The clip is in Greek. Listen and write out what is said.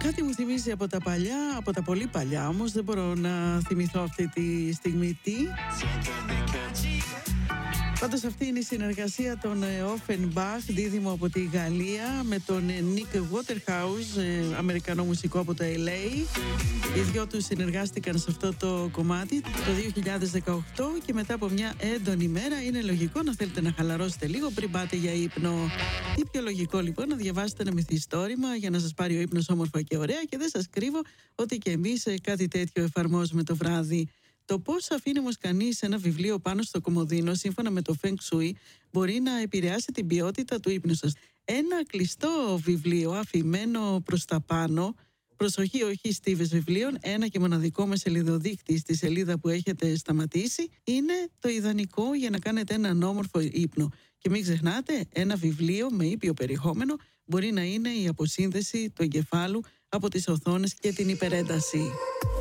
Κάτι μου θυμίζει από τα παλιά, από τα πολύ παλιά όμως, δεν μπορώ να θυμηθώ αυτή τη στιγμή τι. Πάντως αυτή είναι η συνεργασία των Offenbach, δίδυμο από τη Γαλλία, με τον Nick Waterhouse, αμερικανό μουσικό από το LA. Οι δυο τους συνεργάστηκαν σε αυτό το κομμάτι το 2018 και μετά από μια έντονη μέρα είναι λογικό να θέλετε να χαλαρώσετε λίγο πριν πάτε για ύπνο. Τι πιο λογικό λοιπόν να διαβάσετε ένα μυθιστόρημα για να σας πάρει ο ύπνος όμορφα και ωραία, και δεν σας κρύβω ότι και εμείς κάτι τέτοιο εφαρμόζουμε το βράδυ. Το πώς αφήνει όμως κανείς ένα βιβλίο πάνω στο κομοδίνο, σύμφωνα με το Feng Shui, μπορεί να επηρεάσει την ποιότητα του ύπνου σας. Ένα κλειστό βιβλίο αφημένο προς τα πάνω, προσοχή, όχι στίβες βιβλίων, ένα και μοναδικό με σελιδοδείκτη στη σελίδα που έχετε σταματήσει, είναι το ιδανικό για να κάνετε έναν όμορφο ύπνο. Και μην ξεχνάτε, ένα βιβλίο με ήπιο περιεχόμενο μπορεί να είναι η αποσύνδεση του εγκεφάλου από τις οθόνες και την υπερένταση.